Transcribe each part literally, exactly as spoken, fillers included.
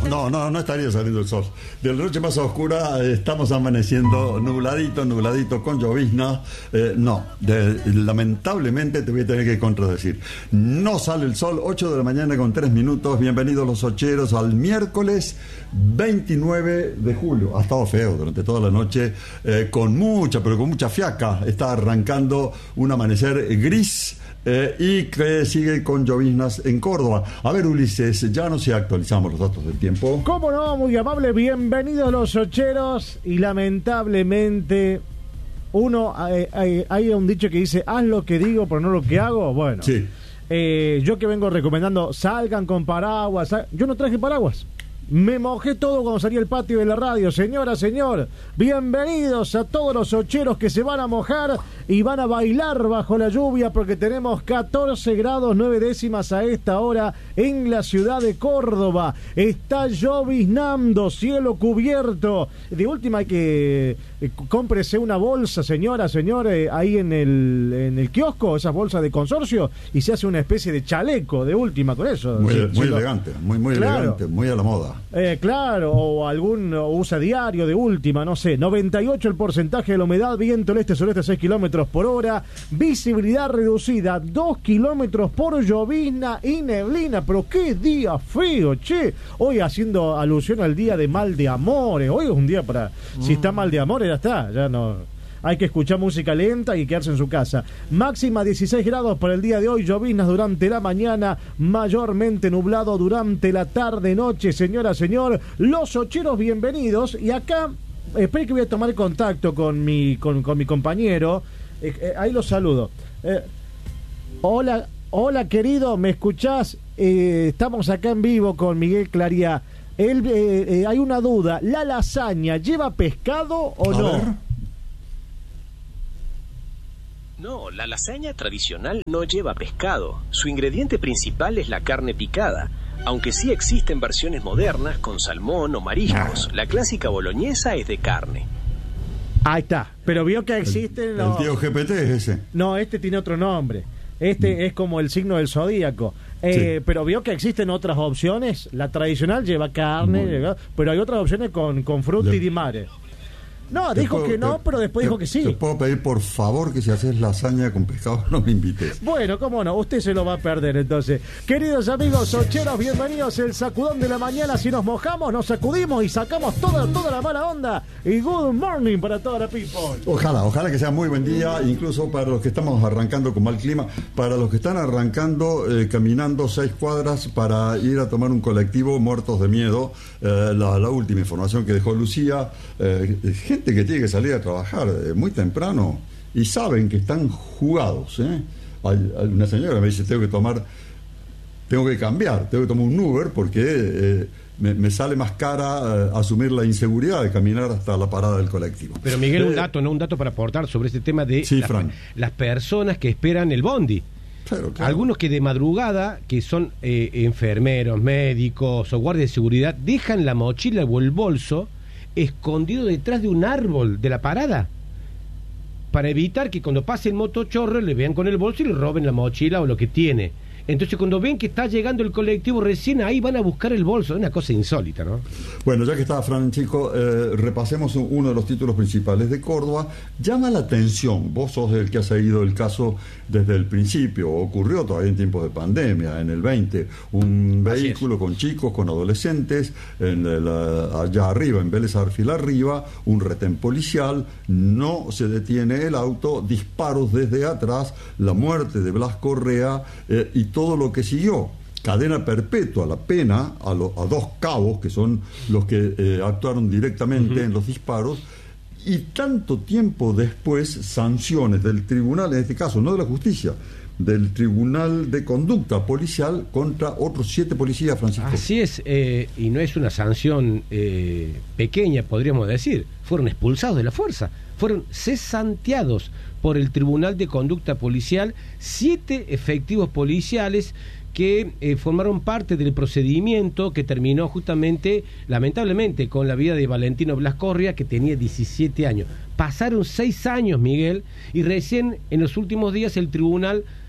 No, no, no estaría saliendo el sol. De la noche más oscura eh, estamos amaneciendo nubladito, nubladito, con llovizna. Eh, no, de, lamentablemente te voy a tener que contradecir. No sale el sol, ocho de la mañana con tres minutos. Bienvenidos los ocheros al miércoles veintinueve de julio. Ha estado feo durante toda la noche, eh, con mucha, pero con mucha fiaca. Está arrancando un amanecer gris. Eh, y que sigue con lloviznas en Córdoba. A ver, Ulises, ya no se actualizamos los datos del tiempo. ¿Cómo no? Muy amable, bienvenidos los ocheros. Y lamentablemente, uno, hay, hay, hay un dicho que dice, haz lo que digo, pero no lo que hago. Bueno, sí. eh, yo que vengo recomendando, salgan con paraguas. Sal... Yo no traje paraguas. Me mojé todo cuando salí al patio de la radio. Señora, señor, bienvenidos a todos los ocheros que se van a mojar y van a bailar bajo la lluvia, porque tenemos catorce grados nueve décimas a esta hora en la ciudad de Córdoba. Está lloviznando, cielo cubierto. De última hay que eh, cómprese una bolsa, señora, señor, eh, ahí en el, en el kiosco, esas bolsas de consorcio, y se hace una especie de chaleco de última con eso. Muy, sí, muy sí, elegante, muy, muy claro. elegante, muy a la moda. Eh, claro, o algún o usa diario de última, no sé. noventa y ocho el porcentaje de la humedad, viento del este-sureste seis kilómetros por hora, visibilidad reducida dos kilómetros por llovizna y neblina. Pero qué día feo, che. Hoy haciendo alusión al día de mal de amores. Hoy es un día para, mm. si está mal de amores, ya está, ya no... Hay que escuchar música lenta y quedarse en su casa. Máxima dieciséis grados para el día de hoy. Lloviznas durante la mañana. Mayormente nublado durante la tarde-noche. Señora, señor. Los ocheros, bienvenidos. Y acá, espere que voy a tomar contacto con mi, con, con mi compañero. Eh, eh, ahí lo saludo. Eh, hola, hola querido, ¿me escuchás? Eh, estamos acá en vivo con Miguel Claría. Él, eh, eh, hay una duda. ¿La lasaña lleva pescado o a no? Ver. No, la lasaña tradicional no lleva pescado. Su ingrediente principal es la carne picada, aunque sí existen versiones modernas con salmón o mariscos. La clásica boloñesa es de carne. Ahí está, pero vio que existen El, los... el tío G P T es ese. No, este tiene otro nombre. Este mm. es como el signo del zodíaco. Eh, sí. Pero vio que existen otras opciones. La tradicional lleva carne, lleva, pero hay otras opciones con, con frutti Le... di mare. No, te dijo puedo, que no, te, pero después te, dijo que sí. Te puedo pedir, por favor, que si haces lasaña con pescado no me invites. Bueno, cómo no, usted se lo va a perder entonces. Queridos amigos ocheros, bienvenidos al sacudón de la mañana. Si nos mojamos, nos sacudimos y sacamos toda, toda la mala onda. Y good morning para toda la people. Ojalá, ojalá que sea muy buen día, incluso para los que estamos arrancando con mal clima, para los que están arrancando, eh, caminando seis cuadras para ir a tomar un colectivo, muertos de miedo. Eh, la, la última información que dejó Lucía, eh, gente que tiene que salir a trabajar eh, muy temprano y saben que están jugados, ¿eh? Hay, hay una señora me dice, tengo que tomar, tengo que cambiar, tengo que tomar un Uber porque eh, me, me sale más cara eh, asumir la inseguridad de caminar hasta la parada del colectivo. Pero Miguel, eh, un dato, ¿no? Un dato para aportar sobre este tema de sí, las, Fran. las personas que esperan el bondi. Claro, claro. Algunos que de madrugada, que son eh, enfermeros, médicos o guardias de seguridad, dejan la mochila o el bolso escondido detrás de un árbol de la parada para evitar que cuando pase el motochorro le vean con el bolso y le roben la mochila o lo que tiene. Entonces cuando ven que está llegando el colectivo, recién ahí van a buscar el bolso. Es una cosa insólita, ¿no? Bueno, ya que está Francisco, eh, repasemos uno de los títulos principales de Córdoba. Llama la atención, vos sos el que ha seguido el caso desde el principio, ocurrió todavía en tiempos de pandemia, en el veinte, un vehículo con chicos, con adolescentes, en el, allá arriba, en Vélez Arfiel arriba, un retén policial, no se detiene el auto, disparos desde atrás, la muerte de Blas Correa eh, y todo lo que siguió. Cadena perpetua, la pena a, lo, a dos cabos, que son los que eh, actuaron directamente uh-huh. en los disparos, y tanto tiempo después, sanciones del tribunal, en este caso no de la justicia, del Tribunal de Conducta Policial contra otros siete policías, Francisco. Así es, eh, y no es una sanción eh, pequeña, podríamos decir. Fueron expulsados de la fuerza, fueron cesanteados por el Tribunal de Conducta Policial, siete efectivos policiales que eh, formaron parte del procedimiento que terminó justamente, lamentablemente, con la vida de Valentino Blas Correa, que tenía diecisiete años. Pasaron seis años, Miguel, y recién en los últimos días el tribunal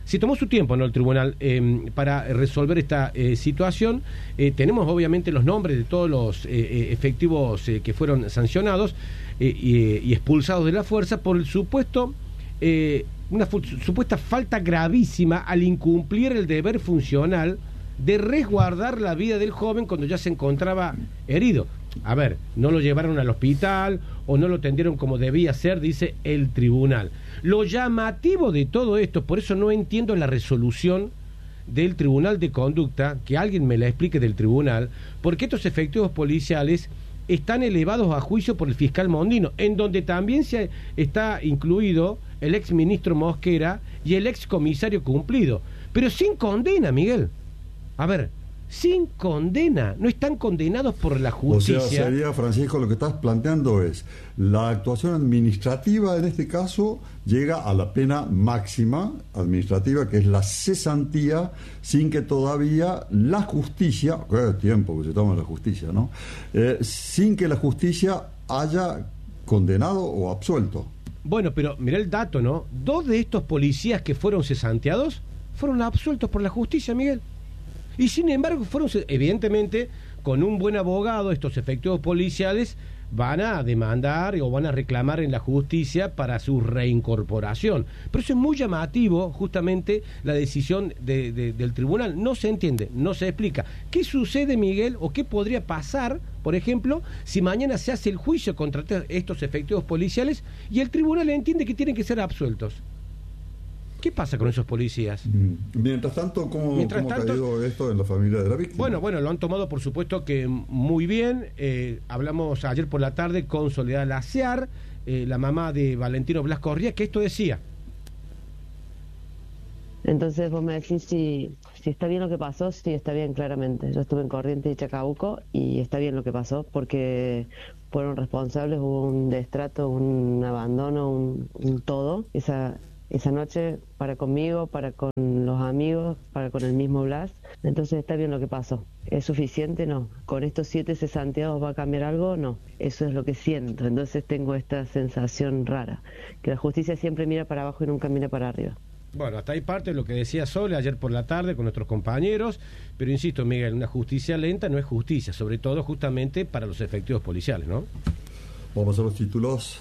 se tomó su tiempo, ¿no? El tribunal eh, para resolver esta eh, situación. Eh, tenemos obviamente los nombres de todos los eh, efectivos eh, que fueron sancionados eh, y, y expulsados de la fuerza por el supuesto eh, una fu- supuesta falta gravísima al incumplir el deber funcional de resguardar la vida del joven cuando ya se encontraba herido. A ver, no lo llevaron al hospital o no lo atendieron como debía ser, dice el tribunal. Lo llamativo de todo esto, por eso no entiendo la resolución del Tribunal de Conducta, que alguien me la explique del tribunal, porque estos efectivos policiales están elevados a juicio por el fiscal Mondino, en donde también se está incluido el ex ministro Mosquera y el ex comisario Cumplido, pero sin condena, Miguel. A ver, sin condena, no están condenados por la justicia. O sea, sería, Francisco, lo que estás planteando es la actuación administrativa, en este caso, llega a la pena máxima administrativa, que es la cesantía, sin que todavía la justicia, qué tiempo que se toma la justicia, ¿no? Eh, sin que la justicia haya condenado o absuelto. Bueno, pero mira el dato, ¿no? Dos de estos policías que fueron cesanteados fueron absueltos por la justicia, Miguel. Y sin embargo, fueron, evidentemente, con un buen abogado, estos efectivos policiales van a demandar o van a reclamar en la justicia para su reincorporación. Pero eso es muy llamativo, justamente, la decisión de, de, del tribunal. No se entiende, no se explica. ¿Qué sucede, Miguel, o qué podría pasar, por ejemplo, si mañana se hace el juicio contra estos efectivos policiales y el tribunal entiende que tienen que ser absueltos? ¿Qué pasa con esos policías? Mientras tanto, ¿cómo, Mientras ¿cómo tanto, ha caído esto en la familia de la víctima? Bueno, bueno, lo han tomado, por supuesto, que muy bien. Eh, hablamos ayer por la tarde con Soledad Laciar, eh, la mamá de Valentino Blas Corría, que esto decía. Entonces vos me decís si, si está bien lo que pasó. Sí, está bien, claramente. Yo estuve en Corrientes y Chacabuco y está bien lo que pasó porque fueron responsables, hubo un destrato, un abandono, un, un todo. Esa... Esa noche, para conmigo, para con los amigos, para con el mismo Blas. Entonces está bien lo que pasó. ¿Es suficiente? No. ¿Con estos siete cesanteados va a cambiar algo? No. Eso es lo que siento. Entonces tengo esta sensación rara, que la justicia siempre mira para abajo y nunca mira para arriba. Bueno, hasta ahí parte de lo que decía Sole ayer por la tarde con nuestros compañeros, pero insisto, Miguel, una justicia lenta no es justicia, sobre todo justamente para los efectivos policiales, ¿no? Vamos a los títulos.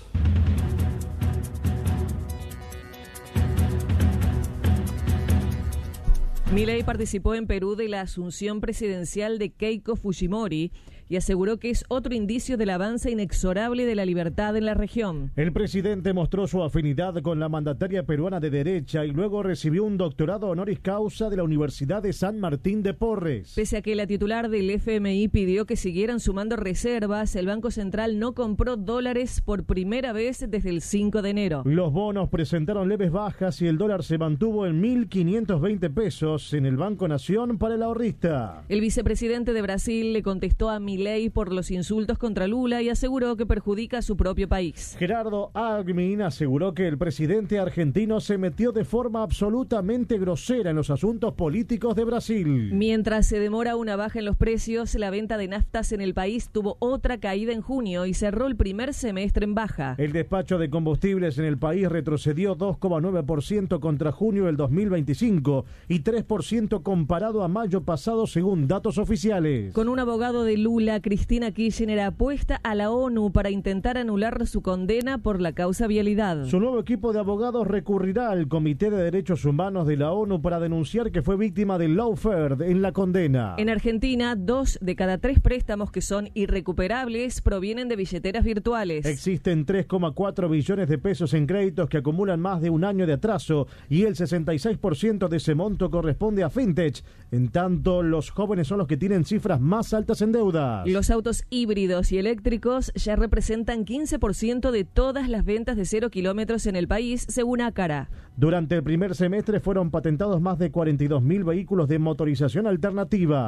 Milei participó en Perú de la asunción presidencial de Keiko Fujimori y aseguró que es otro indicio del avance inexorable de la libertad en la región. El presidente mostró su afinidad con la mandataria peruana de derecha y luego recibió un doctorado honoris causa de la Universidad de San Martín de Porres. Pese a que la titular del F M I pidió que siguieran sumando reservas, el Banco Central no compró dólares por primera vez desde el cinco de enero. Los bonos presentaron leves bajas y el dólar se mantuvo en mil quinientos veinte pesos en el Banco Nación para el ahorrista. El vicepresidente de Brasil le contestó a Milei por los insultos contra Lula y aseguró que perjudica a su propio país. Gerardo Alckmin aseguró que el presidente argentino se metió de forma absolutamente grosera en los asuntos políticos de Brasil. Mientras se demora una baja en los precios, la venta de naftas en el país tuvo otra caída en junio y cerró el primer semestre en baja. El despacho de combustibles en el país retrocedió dos coma nueve por ciento contra junio del dos mil veinticinco y tres por ciento comparado a mayo pasado según datos oficiales. Con un abogado de Lula, Cristina Kirchner apuesta a la ONU para intentar anular su condena por la causa vialidad. Su nuevo equipo de abogados recurrirá al Comité de Derechos Humanos de la ONU para denunciar que fue víctima del lawfare en la condena. En Argentina, dos de cada tres préstamos que son irrecuperables provienen de billeteras virtuales. Existen tres coma cuatro billones de pesos en créditos que acumulan más de un año de atraso y el sesenta y seis por ciento de ese monto corresponde a fintech. En tanto, los jóvenes son los que tienen cifras más altas en deuda. Los autos híbridos y eléctricos ya representan quince por ciento de todas las ventas de cero kilómetros en el país, según Ácara. Durante el primer semestre fueron patentados más de cuarenta y dos mil vehículos de motorización alternativa.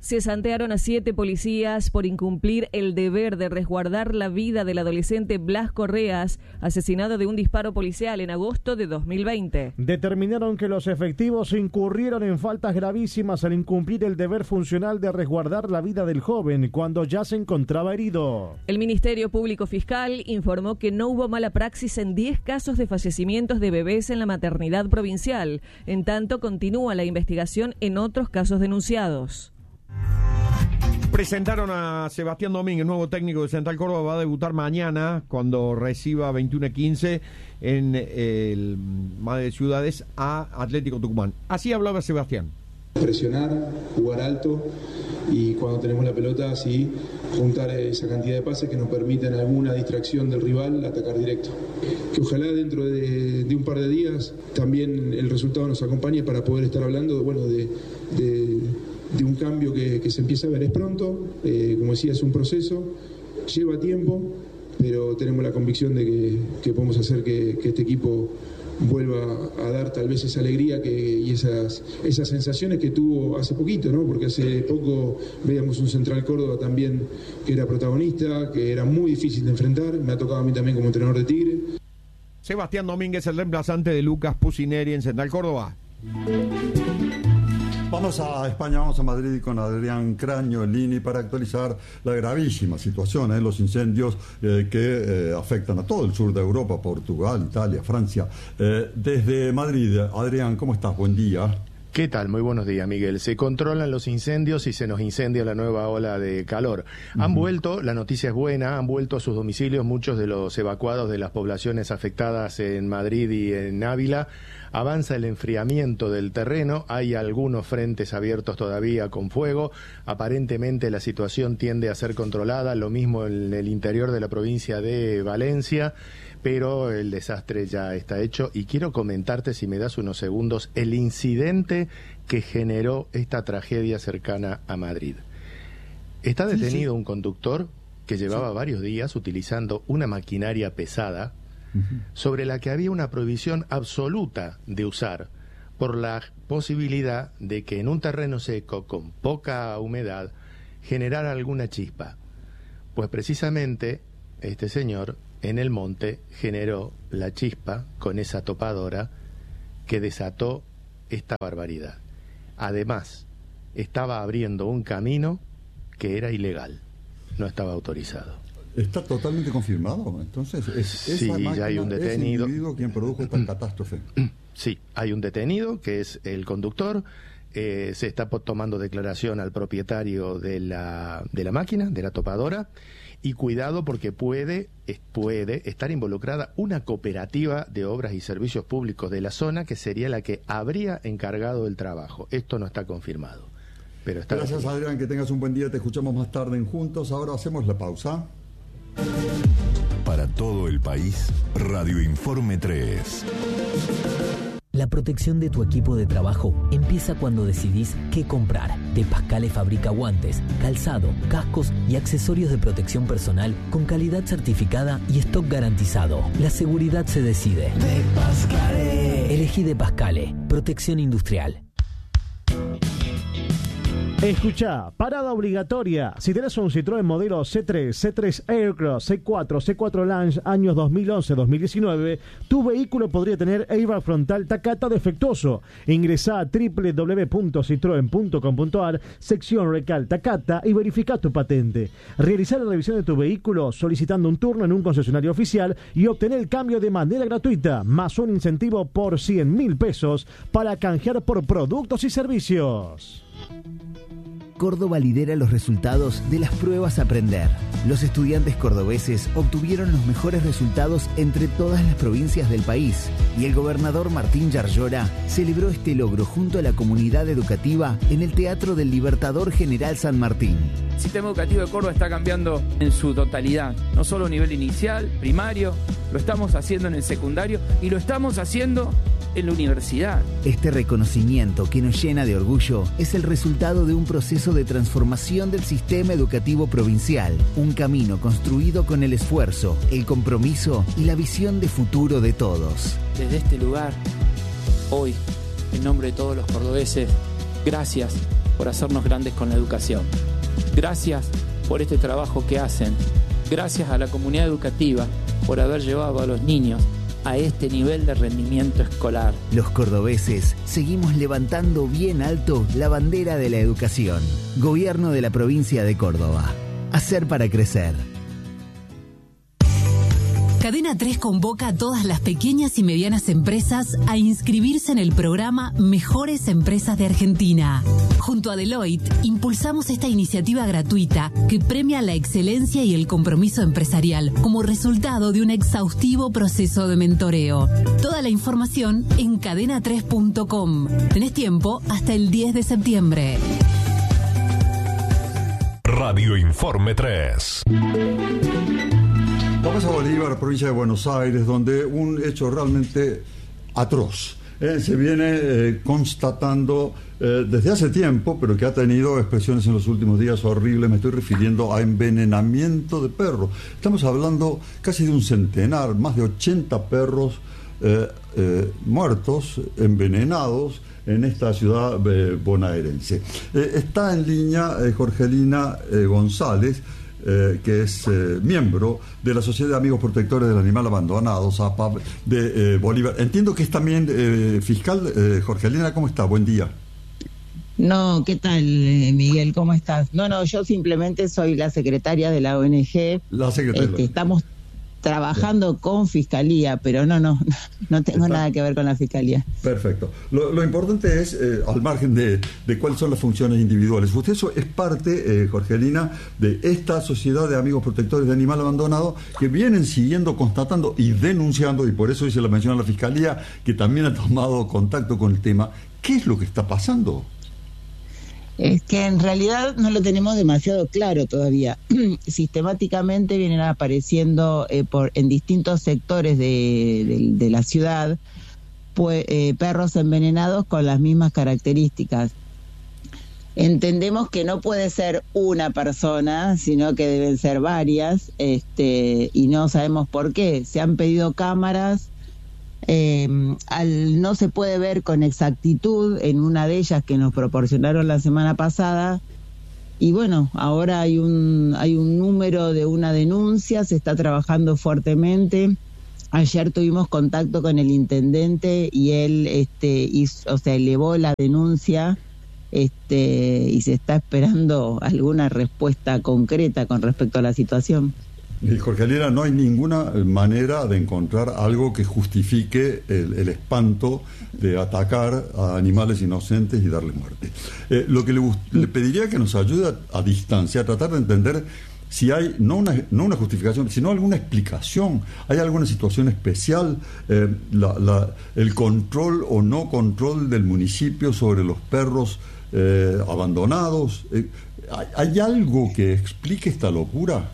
Cesantearon a siete policías por incumplir el deber de resguardar la vida del adolescente Blas Correas, asesinado de un disparo policial en agosto de dos mil veinte. Determinaron que los efectivos incurrieron en faltas gravísimas al incumplir el deber funcional de resguardar la vida del joven cuando ya se encontraba herido. El Ministerio Público Fiscal informó que no hubo mala praxis en diez casos de fallecimientos de bebés en la maternidad provincial. En tanto, continúa la investigación en otros casos denunciados. Presentaron a Sebastián Domínguez, nuevo técnico de Central Córdoba, va a debutar mañana cuando reciba veintiuno quince en el Madre de Ciudades a Atlético Tucumán. Así hablaba Sebastián. Presionar, jugar alto y cuando tenemos la pelota así juntar esa cantidad de pases que nos permitan alguna distracción del rival atacar directo. Que ojalá dentro de, de un par de días también el resultado nos acompañe para poder estar hablando de, bueno, de, de de un cambio que, que se empieza a ver. Es pronto, eh, como decía, es un proceso, lleva tiempo, pero tenemos la convicción de que, que podemos hacer que, que este equipo vuelva a dar tal vez esa alegría que, y esas, esas sensaciones que tuvo hace poquito, ¿no? Porque hace poco veíamos un Central Córdoba también que era protagonista, que era muy difícil de enfrentar, me ha tocado a mí también como entrenador de Tigre. Sebastián Domínguez, el reemplazante de Lucas Pusineri en Central Córdoba. Vamos a España, vamos a Madrid con Adrián Craño, el Lini, para actualizar la gravísima situación, ¿eh? los incendios eh, que eh, afectan a todo el sur de Europa, Portugal, Italia, Francia. Eh, desde Madrid, Adrián, ¿cómo estás? Buen día. ¿Qué tal? Muy buenos días, Miguel. Se controlan los incendios y se nos incendia la nueva ola de calor. Han uh-huh. vuelto, la noticia es buena, han vuelto a sus domicilios muchos de los evacuados de las poblaciones afectadas en Madrid y en Ávila. Avanza el enfriamiento del terreno, hay algunos frentes abiertos todavía con fuego, aparentemente la situación tiende a ser controlada, lo mismo en el interior de la provincia de Valencia, pero el desastre ya está hecho y quiero comentarte, si me das unos segundos, el incidente que generó esta tragedia cercana a Madrid. Está detenido sí, sí. un conductor que llevaba sí. varios días utilizando una maquinaria pesada, sobre la que había una prohibición absoluta de usar por la posibilidad de que en un terreno seco con poca humedad generara alguna chispa. Pues precisamente este señor en el monte generó la chispa con esa topadora que desató esta barbaridad. Además, estaba abriendo un camino que era ilegal, no estaba autorizado. ¿Está totalmente confirmado? Entonces, ¿es sí, esa máquina, ya hay un detenido. ¿Ese individuo quien produjo esta catástrofe? Sí, hay un detenido que es el conductor. Eh, se está tomando declaración al propietario de la, de la máquina, de la topadora. Y cuidado porque puede, puede estar involucrada una cooperativa de obras y servicios públicos de la zona que sería la que habría encargado el trabajo. Esto no está confirmado. Pero está Gracias, confirmado. Adrián, que tengas un buen día. Te escuchamos más tarde en Juntos. Ahora hacemos la pausa. Para todo el país, Radio Informe tres. La protección de tu equipo de trabajo empieza cuando decidís qué comprar. De Pascale fabrica guantes, calzado, cascos y accesorios de protección personal con calidad certificada y stock garantizado. La seguridad se decide. De Pascale. Elegí De Pascale. Protección industrial. Escuchá, parada obligatoria. Si tenés un Citroën modelo C tres, C tres Aircross, C cuatro, C cuatro Lounge, años dos mil once a dos mil diecinueve, tu vehículo podría tener airbag frontal Takata defectuoso. Ingresá a doble u doble u doble u punto citroen punto com punto a r, sección Recal Takata y verifica tu patente. Realizar la revisión de tu vehículo solicitando un turno en un concesionario oficial y obtener el cambio de manera gratuita, más un incentivo por cien mil pesos para canjear por productos y servicios. Córdoba lidera los resultados de las pruebas Aprender. Los estudiantes cordobeses obtuvieron los mejores resultados entre todas las provincias del país y el gobernador Martín Yarlora celebró este logro junto a la comunidad educativa en el Teatro del Libertador General San Martín. El sistema educativo de Córdoba está cambiando en su totalidad, no solo a nivel inicial, primario, lo estamos haciendo en el secundario y lo estamos haciendo en la universidad. Este reconocimiento que nos llena de orgullo es el resultado de un proceso de transformación del sistema educativo provincial, un camino construido con el esfuerzo, el compromiso y la visión de futuro de todos. Desde este lugar, hoy, en nombre de todos los cordobeses, gracias por hacernos grandes con la educación. Gracias por este trabajo que hacen. Gracias a la comunidad educativa por haber llevado a los niños a este nivel de rendimiento escolar. Los cordobeses seguimos levantando bien alto la bandera de la educación. Gobierno de la provincia de Córdoba. Hacer para crecer. Cadena tres convoca a todas las pequeñas y medianas empresas a inscribirse en el programa Mejores Empresas de Argentina. Junto a Deloitte, impulsamos esta iniciativa gratuita que premia la excelencia y el compromiso empresarial como resultado de un exhaustivo proceso de mentoreo. Toda la información en cadena tres punto com. Tenés tiempo hasta el diez de septiembre. Radio Informe tres. Vamos a Bolívar, provincia de Buenos Aires, donde un hecho realmente atroz eh, se viene eh, constatando eh, desde hace tiempo, pero que ha tenido expresiones en los últimos días horribles. Me estoy refiriendo a envenenamiento de perros. Estamos hablando casi de un centenar, más de ochenta perros eh, eh, muertos, envenenados, en esta ciudad eh, bonaerense. Eh, está en línea eh, Jorgelina eh, González, Eh, que es eh, miembro de la Sociedad de Amigos Protectores del Animal Abandonado, SAPAB, de eh, Bolívar. Entiendo que es también eh, fiscal. eh, Jorgelina, ¿cómo está? Buen día. No, ¿qué tal, Miguel? ¿Cómo estás? No, no, yo simplemente soy la secretaria de la O N G. La secretaria. Este, estamos trabajando con Fiscalía, pero no, no, no tengo Está. nada que ver con la Fiscalía. Perfecto. Lo, lo importante es, eh, al margen de, de cuáles son las funciones individuales, usted eso es parte, eh, Jorgelina, de esta Sociedad de Amigos Protectores de Animal Abandonado, que vienen siguiendo, constatando y denunciando, y por eso hice la mención a la Fiscalía, que también ha tomado contacto con el tema. ¿Qué es lo que está pasando? Es que en realidad no lo tenemos demasiado claro todavía. Sistemáticamente vienen apareciendo eh, por en distintos sectores de, de, de la ciudad pues, eh, perros envenenados con las mismas características. Entendemos que no puede ser una persona, sino que deben ser varias, este, y no sabemos por qué. Se han pedido cámaras. Eh, al no se puede ver con exactitud en una de ellas que nos proporcionaron la semana pasada, y bueno, ahora hay un hay un número de una denuncia, se está trabajando fuertemente. Ayer tuvimos contacto con el intendente y él este hizo, o sea, elevó la denuncia, este y se está esperando alguna respuesta concreta con respecto a la situación. Y Jorgelina, no hay ninguna manera de encontrar algo que justifique el, el espanto de atacar a animales inocentes y darles muerte. Eh, lo que le, le pediría que nos ayude a, a distancia, a tratar de entender si hay, no una, no una justificación, sino alguna explicación. ¿Hay alguna situación especial? Eh, la, la, el control o no control del municipio sobre los perros eh, abandonados. Eh, ¿hay, ¿Hay algo que explique esta locura?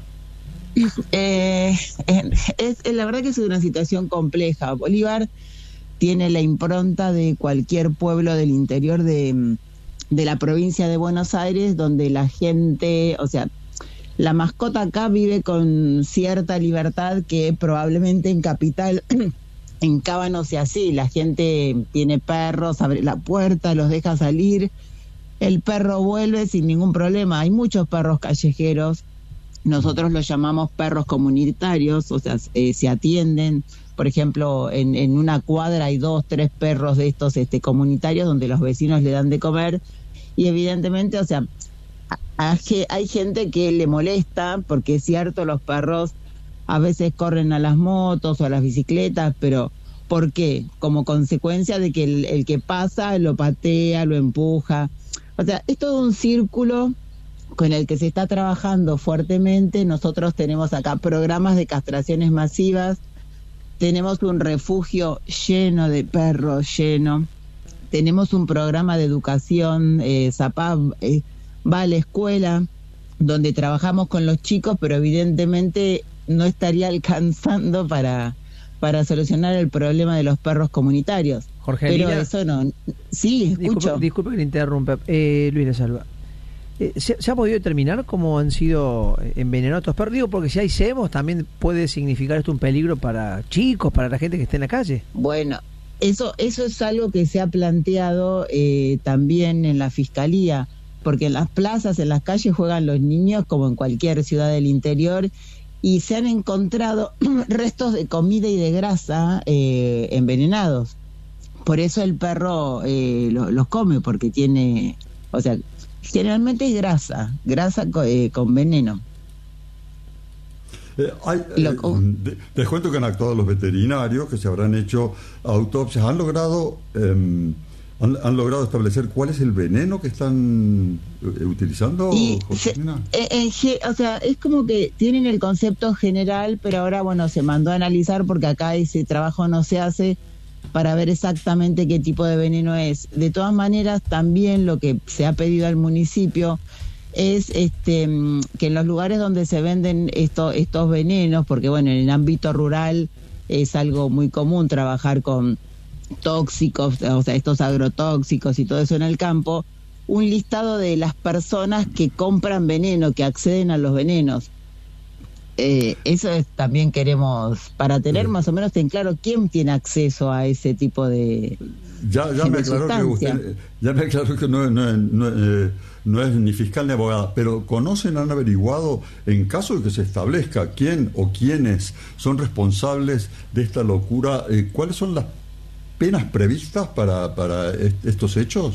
Eh, es, la verdad que es una situación compleja. Bolívar tiene la impronta de cualquier pueblo del interior de, de la provincia de Buenos Aires, donde la gente, o sea, la mascota acá vive con cierta libertad que probablemente en Capital, en Cava no sea así. La gente tiene perros, abre la puerta, los deja salir, el perro vuelve sin ningún problema. Hay muchos perros callejeros. Nosotros los llamamos perros comunitarios, o sea, eh, se atienden. Por ejemplo, en, en una cuadra hay dos, tres perros de estos este, comunitarios donde los vecinos le dan de comer. Y evidentemente, o sea, a, a, hay gente que le molesta, porque es cierto, los perros a veces corren a las motos o a las bicicletas, pero ¿por qué? Como consecuencia de que el, el que pasa lo patea, lo empuja. O sea, es todo un círculo con el que se está trabajando fuertemente. Nosotros tenemos acá programas de castraciones masivas, tenemos un refugio lleno de perros, lleno, tenemos un programa de educación, eh, SAPAB eh, va a la escuela, donde trabajamos con los chicos, pero evidentemente no estaría alcanzando para, para solucionar el problema de los perros comunitarios. Jorgelina, pero eso no. Sí, escucho. Disculpe, disculpe que le interrumpa. Eh, Luis La Salva. Eh, ¿se, ¿Se ha podido determinar cómo han sido envenenados estos perros? Digo, porque si hay cebos, también puede significar esto un peligro para chicos, para la gente que esté en la calle. Bueno, eso, eso es algo que se ha planteado eh, también en la Fiscalía. porque en las plazas, en las calles juegan los niños como en cualquier ciudad del interior, y se han encontrado restos de comida y de grasa eh, envenenados. Por eso el perro eh, lo, los come, porque tiene, o sea, generalmente es grasa, grasa co, eh, con veneno. Eh, hay, eh, de, les cuento que han actuado los veterinarios, que se habrán hecho autopsias, han logrado eh, han, han logrado establecer cuál es el veneno que están eh, utilizando. Y se, eh, eh, o sea, es como que tienen el concepto general, pero ahora bueno, se mandó a analizar porque acá ese trabajo no se hace para ver exactamente qué tipo de veneno es. De todas maneras, también lo que se ha pedido al municipio es este que en los lugares donde se venden esto, estos venenos, porque bueno, en el ámbito rural es algo muy común trabajar con tóxicos, o sea, estos agrotóxicos y todo eso en el campo, un listado de las personas que compran veneno, que acceden a los venenos. Eh, eso es, también queremos, para tener más o menos en claro quién tiene acceso a ese tipo de Ya, ya, de me, aclaró que usted, ya me aclaró que no, no, no, eh, no es ni fiscal ni abogada, pero ¿conocen, han averiguado, en caso de que se establezca quién o quiénes son responsables de esta locura, eh, cuáles son las penas previstas para, para est- estos hechos?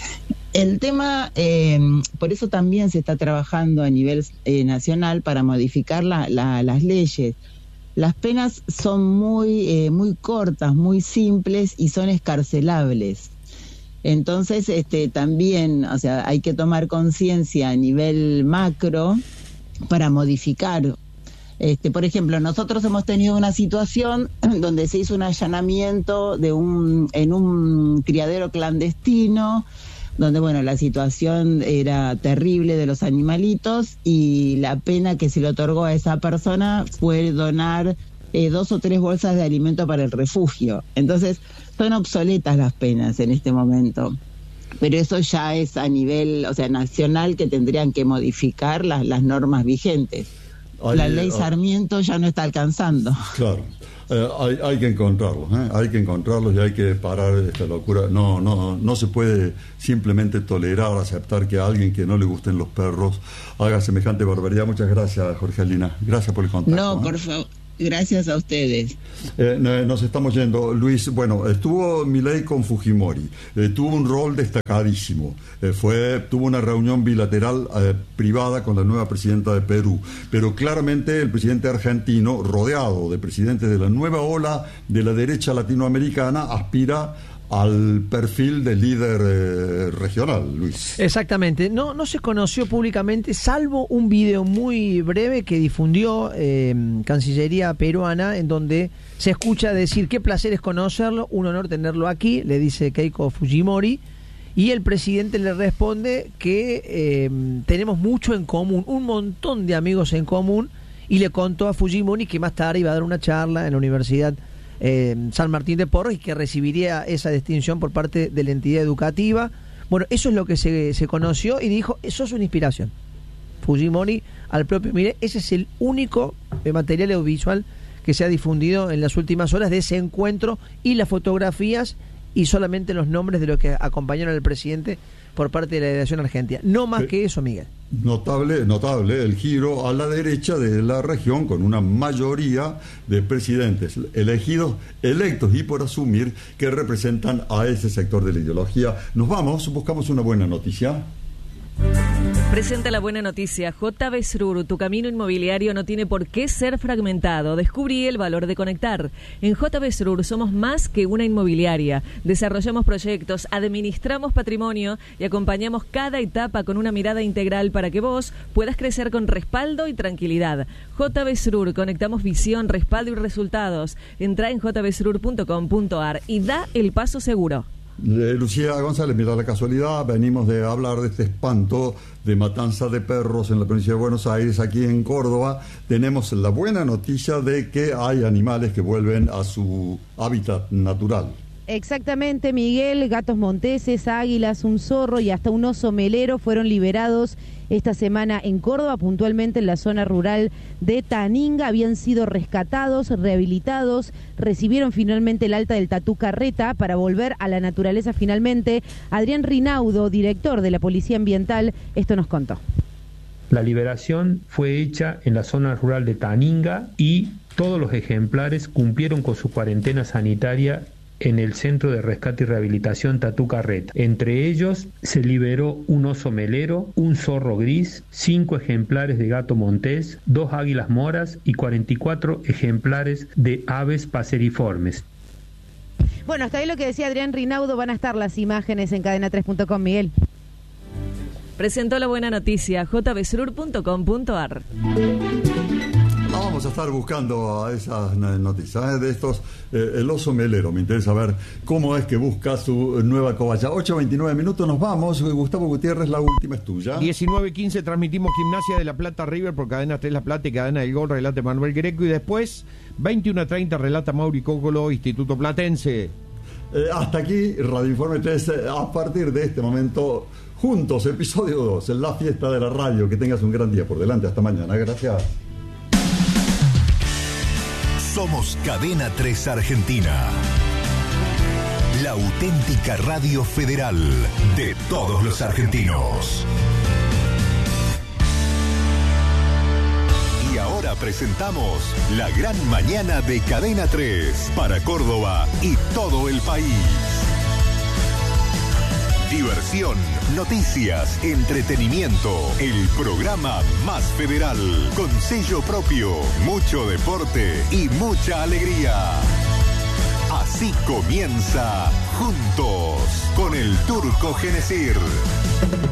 El tema, eh, por eso también se está trabajando a nivel eh, nacional para modificar la, la, las leyes. Las penas son muy, eh, muy cortas, muy simples y son escarcelables. Entonces, este, también, o sea, hay que tomar conciencia a nivel macro para modificar. Este, por ejemplo, nosotros hemos tenido una situación donde se hizo un allanamiento de un, en un criadero clandestino, donde bueno, la situación era terrible de los animalitos y la pena que se le otorgó a esa persona fue donar eh, dos o tres bolsas de alimento para el refugio. Entonces, son obsoletas las penas en este momento. Pero eso ya es a nivel, o sea, nacional, que tendrían que modificar las, las normas vigentes. Ay, la ley Sarmiento ya no está alcanzando. Claro, eh, hay, hay que encontrarlos, ¿eh? hay que encontrarlos y hay que parar esta locura. No, no, no se puede simplemente tolerar, aceptar que a alguien que no le gusten los perros haga semejante barbaridad. Muchas gracias, Jorgelina. Gracias por el contacto. No, ¿eh? por favor. Gracias a ustedes. Eh, nos estamos yendo. Luis, bueno, estuvo Milei con Fujimori, eh, tuvo un rol destacadísimo, eh, fue tuvo una reunión bilateral eh, privada con la nueva presidenta de Perú, pero claramente el presidente argentino, rodeado de presidentes de la nueva ola de la derecha latinoamericana, aspira al perfil de líder eh, regional, Luis. Exactamente. No, no se conoció públicamente, salvo un video muy breve que difundió eh, Cancillería peruana, en donde se escucha decir: qué placer es conocerlo, un honor tenerlo aquí, le dice Keiko Fujimori, y el presidente le responde que eh, tenemos mucho en común, un montón de amigos en común, y le contó a Fujimori que más tarde iba a dar una charla en la Universidad Eh, San Martín de Porres y que recibiría esa distinción por parte de la entidad educativa. Bueno, eso es lo que se, se conoció, y dijo: eso es una inspiración. Fujimori al propio, mire, ese es el único material audiovisual que se ha difundido en las últimas horas de ese encuentro, y las fotografías y solamente los nombres de los que acompañaron al presidente por parte de la delegación argentina. No más que eso, Miguel. Notable, notable el giro a la derecha de la región, con una mayoría de presidentes elegidos, electos y por asumir, que representan a ese sector de la ideología. Nos vamos, buscamos una buena noticia. Presenta la buena noticia. J B Srur, tu camino inmobiliario no tiene por qué ser fragmentado. Descubrí el valor de conectar. En J B Srur somos más que una inmobiliaria. Desarrollamos proyectos, administramos patrimonio y acompañamos cada etapa con una mirada integral para que vos puedas crecer con respaldo y tranquilidad. J B Srur, conectamos visión, respaldo y resultados. Entra en j b srur punto com punto a r y da el paso seguro. Eh, Lucía González, mira la casualidad, venimos de hablar de este espanto de matanza de perros en la provincia de Buenos Aires. Aquí en Córdoba tenemos la buena noticia de que hay animales que vuelven a su hábitat natural. Exactamente, Miguel. Gatos monteses, águilas, un zorro y hasta un oso melero fueron liberados esta semana en Córdoba, puntualmente en la zona rural de Taninga. Habían sido rescatados, rehabilitados, recibieron finalmente el alta del Tatú Carreta para volver a la naturaleza finalmente. Adrián Rinaudo, director de la Policía Ambiental, esto nos contó. La liberación fue hecha en la zona rural de Taninga y todos los ejemplares cumplieron con su cuarentena sanitaria en el Centro de Rescate y Rehabilitación Tatú Carreta. Entre ellos se liberó un oso melero, un zorro gris, cinco ejemplares de gato montés, dos águilas moras y cuarenta y cuatro ejemplares de aves paseriformes. Bueno, hasta ahí lo que decía Adrián Rinaudo. Van a estar las imágenes en cadena tres punto com, Miguel. Presentó la buena noticia j b sur punto com punto a r. Vamos a estar buscando a esas noticias de estos. Eh, el oso melero, me interesa ver cómo es que busca su nueva cobaya. ocho veintinueve minutos, nos vamos. Gustavo Gutiérrez, la última es tuya. diecinueve quince transmitimos Gimnasia de La Plata River por Cadena tres La Plata y Cadena del Gol, relata Manuel Greco. Y después, veintiuno treinta, relata Mauri Cócolo, Instituto Platense. Eh, hasta aquí, Radio Informe tres. A partir de este momento, juntos, episodio dos, en la fiesta de la radio. Que tengas un gran día por delante. Hasta mañana. Gracias. Somos Cadena tres Argentina, la auténtica radio federal de todos los argentinos. Y ahora presentamos la gran mañana de Cadena tres para Córdoba y todo el país. Diversión, noticias, entretenimiento, el programa más federal, con sello propio, mucho deporte y mucha alegría. Así comienza Juntos con el Turco Genesir.